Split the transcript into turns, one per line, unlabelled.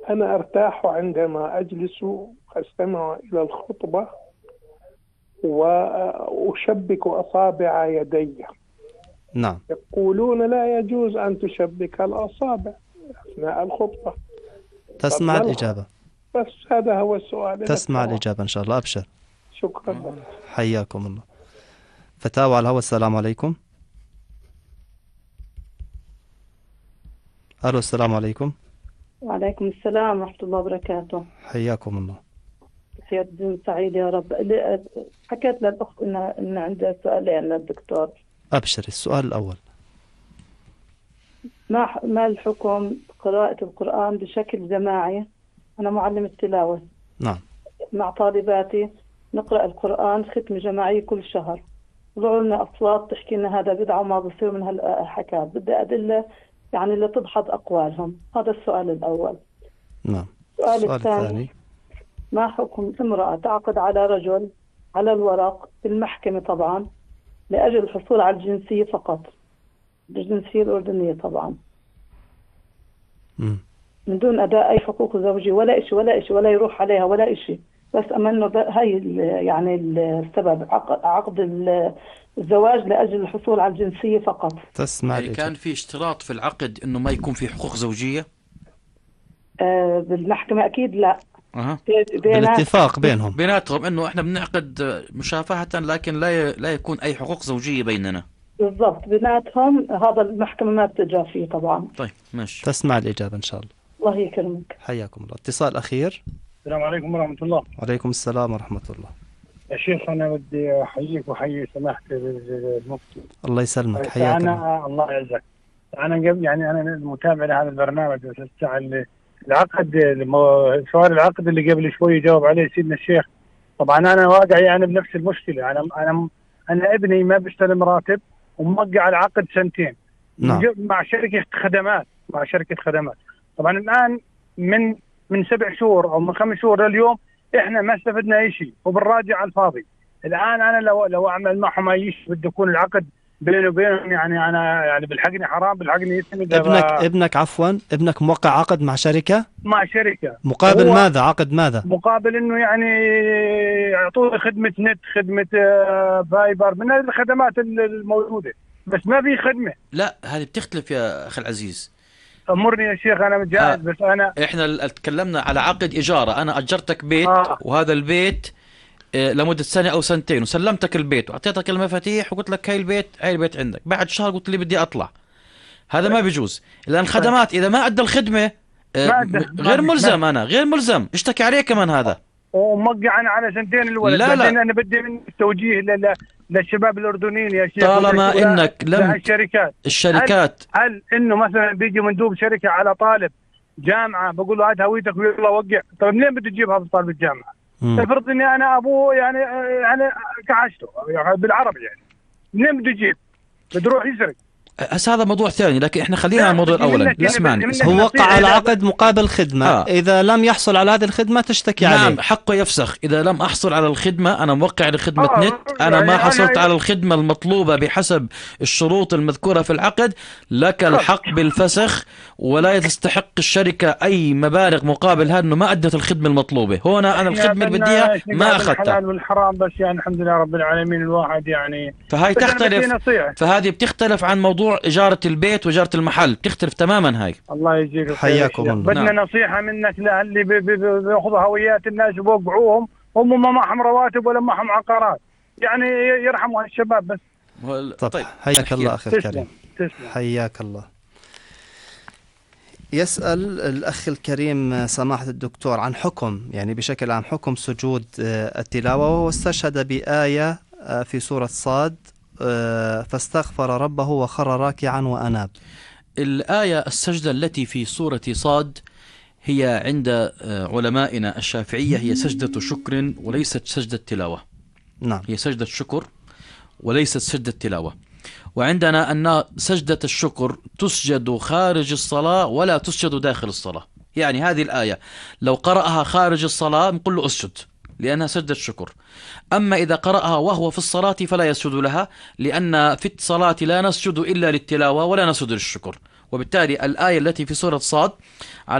أنا أرتاح عندما أجلس أستمع إلى الخطبة وأشبك أصابع يدي.
نعم.
يقولون لا يجوز أن تشبك الأصابع أثناء الخطبة.
تسمع الإجابة.
بس هذا هو السؤال.
تسمع الإجابة إن شاء الله. أبشر.
شكرا لك.
حياكم الله. فتاوى على الهواء. السلام عليكم. ألو السلام عليكم.
وعليكم السلام ورحمة الله وبركاته.
حياكم الله.
سيادة الدين سعيد يا رب. حكيت للأخت إن عندها سؤالين للدكتور.
أبشر. السؤال الأول:
ما الحكم قراءة القرآن بشكل جماعي؟ أنا معلمة تلاوة.
نعم.
مع طالباتي نقرأ القرآن ختم جماعي كل شهر. طلعوا لنا أصوات تحكي لنا هذا بدعة وما بصير من هالحكايات. بدي أدلة يعني اللي تضحض أقوالهم. هذا السؤال الأول.
نعم.
السؤال الثاني: ما حكم امرأة تعقد على رجل على الورق في المحكمة طبعا لأجل الحصول على الجنسية فقط، الجنسية الأردنية طبعا، من دون أداء أي حقوق زوجية ولا إشي ولا يروح عليها ولا إشي، بس أمنه هاي يعني السبب عقد الزواج لأجل الحصول على الجنسية فقط.
تسمع
يعني كان في اشتراط في العقد إنه ما يكون في حقوق زوجية؟
بالمحكمة أكيد لا.
بالاتفاق بيناتهم
إنه إحنا بنعقد مشافهة لكن لا يكون أي حقوق زوجية بيننا.
بالضبط بيناتهم. هذا المحكمة ما بتجرى فيه طبعا.
طيب ماشي.
تسمع الإجابة إن شاء الله.
الله يكرمك.
حياكم الله. اتصال أخير.
السلام عليكم ورحمة الله.
وعليكم السلام ورحمة الله.
يا شيخ أنا بدي أحييك وأحيي سماحة المفتي.
الله يسلمك. حياك الله.
الله يعزك. أنا أنا المتابع لهذا البرنامج العقد سؤال العقد اللي قبل شوي جاوب عليه سيدنا الشيخ. طبعا أنا واقع يعني بنفس المشكلة. أنا ابني ما بيستلم راتب وموقع العقد سنتين.
نعم.
مع شركة خدمات. طبعا الآن من 7 شهور أو من 5 شهور لليوم إحنا ما استفدنا أي شيء وبالراجع على الفاضي. الآن أنا لو أعمل معهم أي شيء بده يكون العقد بيني وبينهم يعني أنا يعني بالحقني حرام بالحقني يسمي.
ابنك موقع عقد مع شركة مقابل ماذا؟ عقد ماذا؟
مقابل إنه يعني يعطوه خدمة نت، خدمة فايبر، من هذه الخدمات الموجودة، بس ما في خدمة.
لا هذه بتختلف يا أخي العزيز.
أمرني يا شيخ أنا متجاهز. بس
إحنا تكلمنا على عقد إجارة. أنا أجرتك بيت وهذا البيت لمدة 1 أو 2 سنين وسلمتك البيت وأعطيتك المفاتيح وقلت لك هاي البيت عندك. بعد شهر قلت لي بدي أطلع. هذا ما بيجوز. لأن الخدمات إذا ما أدى الخدمة غير ملزم. أنا غير ملزم اشتكي عليه كمان هذا.
وموقع أنا على 2 سنين الولد.
لا
أنا بدي من التوجيه للشباب الأردنيين يا شيخ.
طالما إنك لم
الشركات هل إنه مثلا بيجي مندوب شركة على طالب جامعة بقول له هات هويتك ويلا وقع. طيب منين بده تجيب هذا الطالب الجامعة؟ افرض اني انا ابوه يعني كعشته بالعربي يعني منين بده يجيب؟ بده يروح يسرق.
هذا موضوع ثاني. لكن احنا خلينا على الموضوع الاول. اسمعني.
هو وقع على عقد مقابل خدمة. اذا لم يحصل على هذه الخدمة تشتكي عليه.
نعم حقه يفسخ. اذا لم احصل على الخدمة انا موقع لخدمة نت، انا ما حصلت على الخدمة المطلوبة بحسب الشروط المذكورة في العقد، لك الحق بالفسخ ولا تستحق الشركة اي مبالغ مقابل هذا انه ما ادت الخدمة المطلوبة. هنا انا الخدمة اللي بديها ما اخذتها.
الحلال والحرام بس يعني الحمد لله رب العالمين الواحد يعني.
فهي تختلف. فهذه بتختلف عن موضوع إجارة البيت وإجارة المحل. بتختلف تماما هاي.
الله يجزيك.
حياكم الله.
بدنا نصيحة منك للي بياخذوا هويات الناس وبوقعوهم هم ما معهم رواتب ولا معهم عقارات، يعني يرحموا هالشباب بس.
طيب حياك الله أخي الكريم. حياك الله. يسأل الأخ الكريم سماحة الدكتور عن حكم يعني بشكل عام حكم سجود التلاوة، واستشهد بآية في سورة صاد فاستغفر ربه وخر راكعا وأناب.
الآية السجدة التي في سورة صاد هي عند علمائنا الشافعية هي سجدة شكر وليست سجدة تلاوة.
نعم.
هي سجدة شكر وليست سجدة تلاوة. وعندنا أن سجدة الشكر تسجد خارج الصلاة ولا تسجد داخل الصلاة. يعني هذه الآية لو قرأها خارج الصلاة نقول له أسجد لأنها سجدة شكر. أما إذا قرأها وهو في الصلاة فلا يسجد لها، لأن في الصلاة لا نسجد إلا للتلاوة ولا نسجد للشكر. وبالتالي الآية التي في سورة صاد